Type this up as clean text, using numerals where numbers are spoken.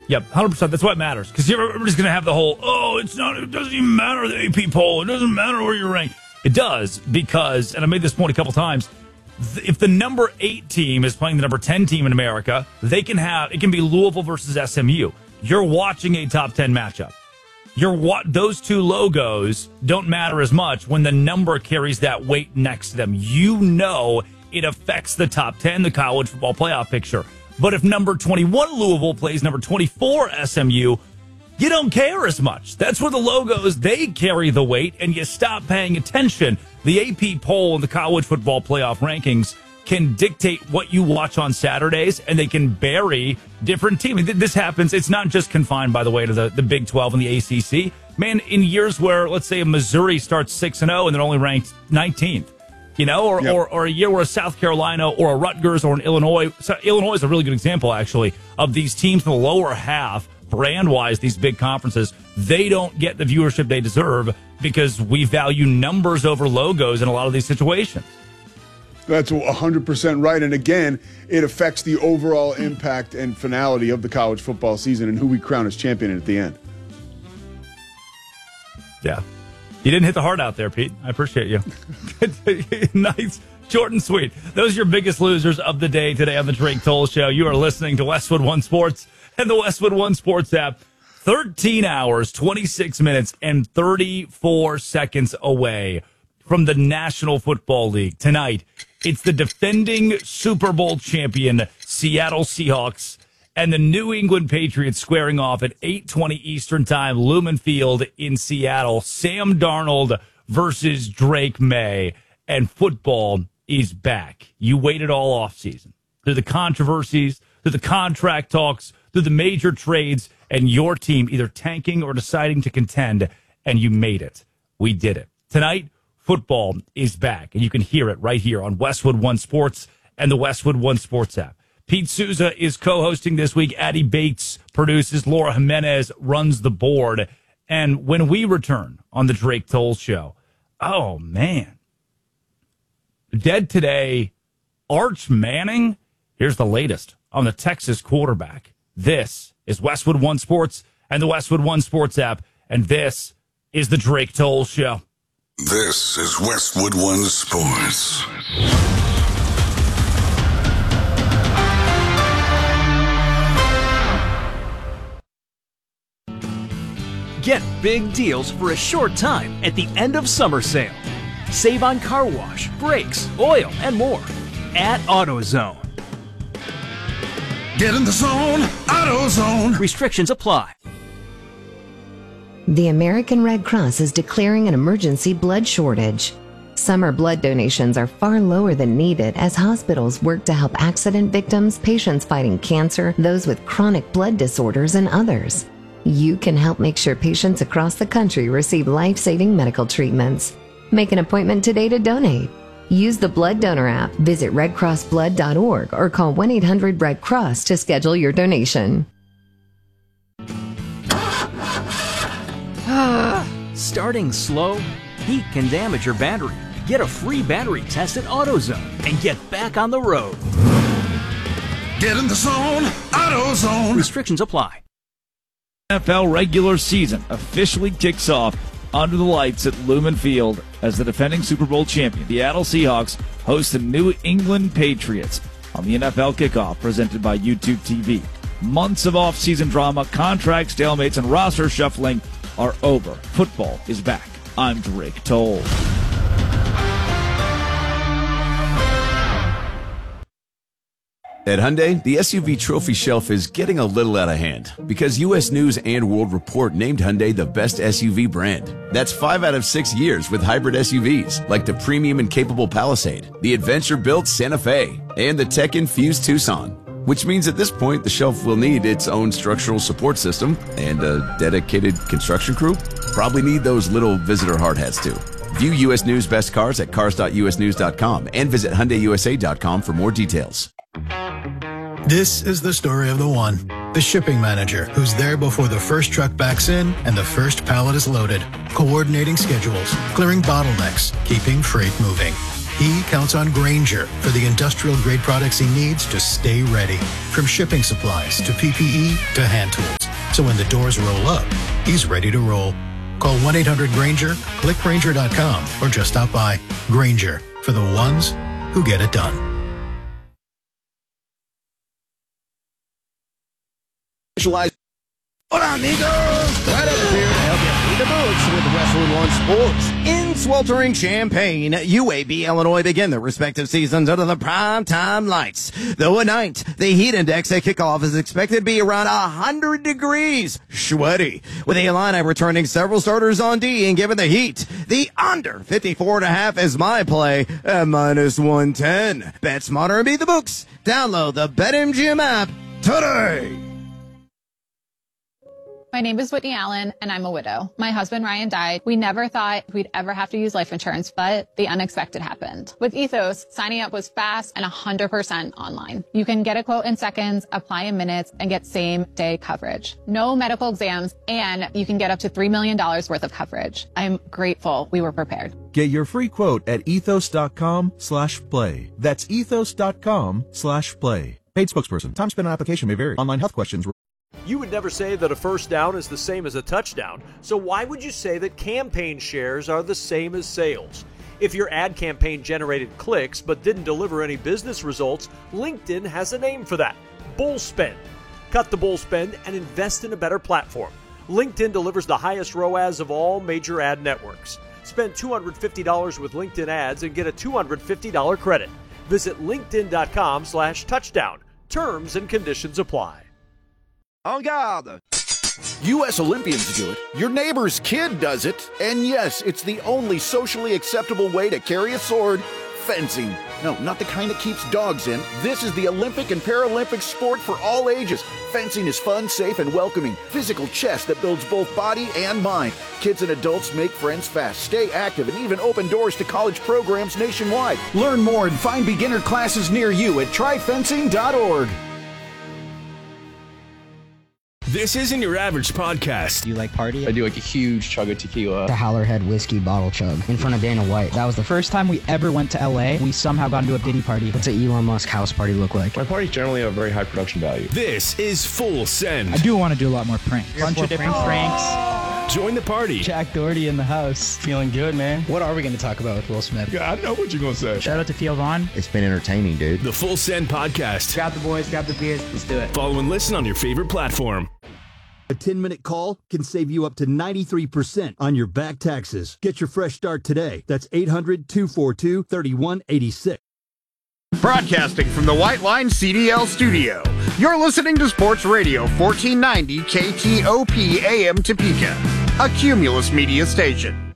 Yep, 100%. That's what matters. Because everybody's going to have the whole, it doesn't even matter the AP poll. It doesn't matter where you're ranked. It does because, and I made this point a couple times, if the number 8 team is playing the number 10 team in America, it can be Louisville versus SMU. You're watching a top 10 matchup. Those two logos don't matter as much when the number carries that weight next to them. You know it affects the top 10, the college football playoff picture. But if number 21 Louisville plays number 24 SMU, you don't care as much. That's where the logos, they carry the weight, and you stop paying attention. The AP poll and the college football playoff rankings can dictate what you watch on Saturdays, and they can bury different teams. This happens. It's not just confined, by the way, to the Big 12 and the ACC. Man, in years where, let's say, Missouri starts 6-0 and they're only ranked 19th, or a year where a South Carolina or a Rutgers or an Illinois. So Illinois is a really good example, actually, of these teams in the lower half, brand-wise, these big conferences. They don't get the viewership they deserve because we value numbers over logos in a lot of these situations. That's 100% right. And again, it affects the overall impact and finality of the college football season and who we crown as champion at the end. Yeah. You didn't hit the heart out there, Pete. I appreciate you. Nice, short and sweet. Those are your biggest losers of the day today on the Drake Toll Show. You are listening to Westwood One Sports and the Westwood One Sports app. 13 hours, 26 minutes, and 34 seconds away from the National Football League. Tonight, it's the defending Super Bowl champion Seattle Seahawks and the New England Patriots squaring off at 8:20 Eastern Time, Lumen Field in Seattle. Sam Darnold versus Drake May, and football is back. You waited all offseason through the controversies, through the contract talks, through the major trades, and your team either tanking or deciding to contend, and you made it. We did it. Tonight, football is back, and you can hear it right here on Westwood One Sports and the Westwood One Sports app. Pete Souza is co-hosting this week. Addie Bates produces. Laura Jimenez runs the board. And when we return on the Drake Toll Show, oh, man. Dead today, Arch Manning. Here's the latest on the Texas quarterback. This is Westwood One Sports and the Westwood One Sports app. And this is the Drake Toll Show. This is Westwood One Sports. Get big deals for a short time at the end of summer sale. Save on car wash, brakes, oil, and more at AutoZone. Get in the zone, AutoZone. Restrictions apply. The American Red Cross is declaring an emergency blood shortage. Summer blood donations are far lower than needed as hospitals work to help accident victims, patients fighting cancer, those with chronic blood disorders, and others. You can help make sure patients across the country receive life-saving medical treatments. Make an appointment today to donate. Use the Blood Donor app, visit redcrossblood.org, or call 1-800-RED-CROSS to schedule your donation. Starting slow? Heat can damage your battery. Get a free battery test at AutoZone and get back on the road. Get in the zone, AutoZone. Restrictions apply. NFL regular season officially kicks off under the lights at Lumen Field as the defending Super Bowl champion, the Seattle Seahawks, host the New England Patriots on the NFL kickoff presented by YouTube TV. Months of off-season drama, contract stalemates, and roster shuffling are over. Football is back. I'm Drake Toll. At Hyundai, the SUV trophy shelf is getting a little out of hand because U.S. News and World Report named Hyundai the best SUV brand. That's 5 out of 6 years with hybrid SUVs like the premium and capable Palisade, the adventure-built Santa Fe, and the tech-infused Tucson. Which means at this point, the shelf will need its own structural support system and a dedicated construction crew. Probably need those little visitor hard hats too. View U.S. News best cars at cars.usnews.com and visit HyundaiUSA.com for more details. This is the story of the one, the shipping manager, who's there before the first truck backs in and the first pallet is loaded, coordinating schedules, clearing bottlenecks, keeping freight moving. He counts on Grainger for the industrial-grade products he needs to stay ready, from shipping supplies to PPE to hand tools. So when the doors roll up, he's ready to roll. Call 1-800-GRANGER, click Grainger.com, or just stop by. Grainger, for the ones who get it done. Hola, amigos! Right over here to help you beat the books with Westwood One Sports. In sweltering Champaign, UAB, Illinois begin their respective seasons under the primetime lights. Though at night, the heat index at kickoff is expected to be around 100 degrees. Sweaty. With the Illini returning several starters on D and given the heat, the under 54.5 is my play at -110. Bet smarter and beat the books. Download the BetMGM app today. My name is Whitney Allen, and I'm a widow. My husband, Ryan, died. We never thought we'd ever have to use life insurance, but the unexpected happened. With Ethos, signing up was fast and 100% online. You can get a quote in seconds, apply in minutes, and get same-day coverage. No medical exams, and you can get up to $3 million worth of coverage. I'm grateful we were prepared. Get your free quote at ethos.com/play. That's ethos.com/play. Paid spokesperson. Time spent on application may vary. Online health questions. You would never say that a first down is the same as a touchdown, so why would you say that campaign shares are the same as sales? If your ad campaign generated clicks but didn't deliver any business results, LinkedIn has a name for that: bull spend. Cut the bull spend and invest in a better platform. LinkedIn delivers the highest ROAS of all major ad networks. Spend $250 with LinkedIn ads and get a $250 credit. Visit linkedin.com/touchdown. Terms and conditions apply. En garde! U.S. Olympians do it. Your neighbor's kid does it. And yes, it's the only socially acceptable way to carry a sword: fencing. No, not the kind that keeps dogs in. This is the Olympic and Paralympic sport for all ages. Fencing is fun, safe, and welcoming. Physical chess that builds both body and mind. Kids and adults make friends fast, stay active, and even open doors to college programs nationwide. Learn more and find beginner classes near you at tryfencing.org. This isn't your average podcast. Do you like party? I do like a huge chug of tequila. The Howlerhead whiskey bottle chug in front of Dana White. That was the first time we ever went to LA. We somehow got into a Diddy party. What's an Elon Musk house party look like? My parties generally have a very high production value. This is Full Send. I do want to do a lot more pranks. Bunch of different pranks. Join the party. Jack Doherty in the house. Feeling good, man. What are we going to talk about with Will Smith? Yeah, I know what you're going to say. Shout out to Theo Vaughn. It's been entertaining, dude. The Full Send podcast. Grab the boys, grab the beers. Let's do it. Follow and listen on your favorite platform. A 10-minute call can save you up to 93% on your back taxes. Get your fresh start today. That's 800-242-3186. Broadcasting from the White Line CDL studio, you're listening to Sports Radio 1490 KTOP AM Topeka, a Cumulus Media station.